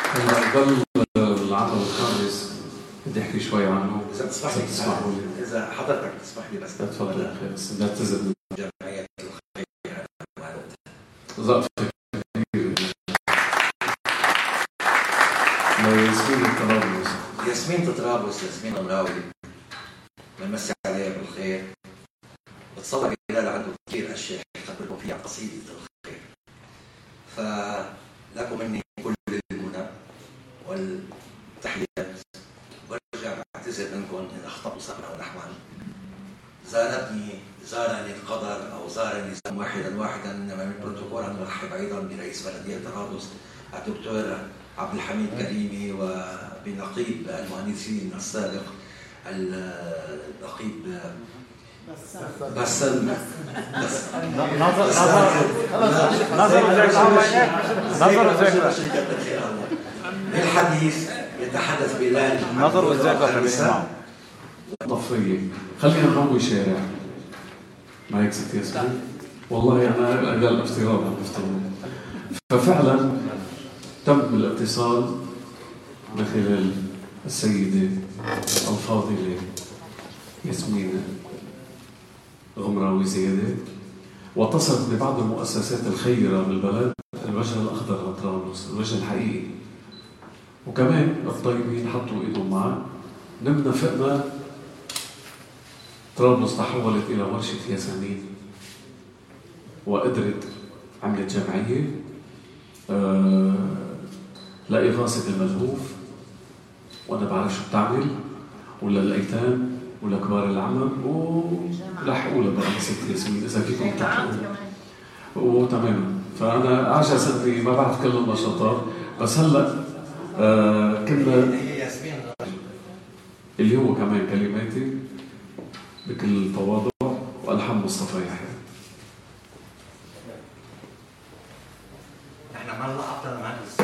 هلا ضل العمل الخامس بدي احكي شوي عنه اذا تسمحوا لي، اذا حضرتك تسمح لي بس تفضل اخي، بس نعتذر من جمعية الخير ظرف كثير لياسمين الطرابلس. ياسمين طرابلس، ياسمين امراوي، بنمسي عليها بالخير. بتصور بلال عنده كثير اشياء يخبركم فيها قصيده الخير، فلكم مني كل المنى والتحيات، وارجع بعتذر منكم ان اخطات سهوا ونحوا. زارني القدر او زارني واحدا من البروتوكول ان نرحب ايضا برئيس بلديه طرابلس الدكتور عبد الحميد كريمي، وبنقيب المهندسين السابق النقيب بسام للحديث. يتحدث بلال نظر والذاكرة طفية. خلينا نروي شارع ما هيك ست ياسمين، والله أنا قال افتراض عم بفترض. ففعلا تم الاتصال من خلال السيدة الفاضلة ياسمين غمراوي زيادة، واتصلت ببعض المؤسسات الخيرة بالبلد، الوجه الأخضر لطرابلس، الوجه الحقيقي، وكمان الطيبين حطوا ايدهم معه. نمنا فقنا، طرابلس تحولت إلى ورشة ياسمين، وقدرت عملت جمعية لإغاثة الملهوف، وأنا بعرف شو بتعمل، ولا الأيتام ولا كبار العمر، ورح أقولها بقى ست ياسمين إذا فيكم تحكوا وتماما. فأنا أعجز إني ما بعرف كل النشاطات، بس هلا كنا اللي هو كمان كلماتي بكل تواضع والحان مصطفى يحيى. احنا ما نلقطنا